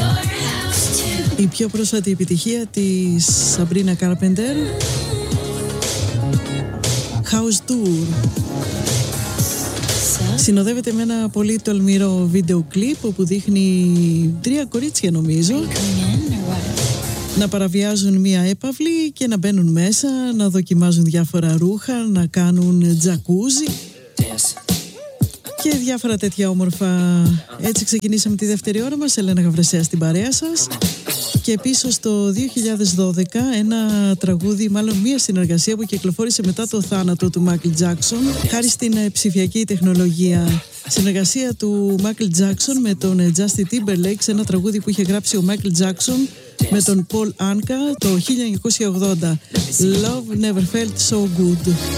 Η πιο πρόσφατη επιτυχία της Sabrina Carpenter, House Tour. Συνοδεύεται με ένα πολύ τολμηρό βίντεο κλιπ όπου δείχνει 3 κορίτσια, νομίζω, να παραβιάζουν μία έπαυλη και να μπαίνουν μέσα, να δοκιμάζουν διάφορα ρούχα, να κάνουν τζακούζι και διάφορα τέτοια όμορφα. Έτσι ξεκινήσαμε τη δεύτερη ώρα μας. Έλενα Γαβρεσέα στην παρέα σας. Και πίσω στο 2012 ένα τραγούδι, μάλλον μία συνεργασία που κυκλοφόρησε μετά το θάνατο του Μάικλ Τζάκσον, χάρη στην ψηφιακή τεχνολογία. Συνεργασία του Μάικλ Τζάκσον με τον Justin Timberlake σε ένα τραγούδι που είχε γράψει ο Μάικλ Τζάκσον με τον Paul Anka το 1980. Love Never Felt So Good.